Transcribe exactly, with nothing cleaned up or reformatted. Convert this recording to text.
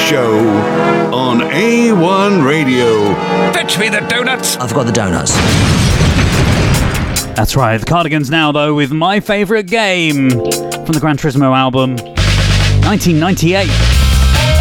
Show on A one Radio. Fetch me the donuts. I've got the donuts. That's right, the Cardigans now, though, with My Favourite Game from the Gran Turismo album, nineteen ninety-eight.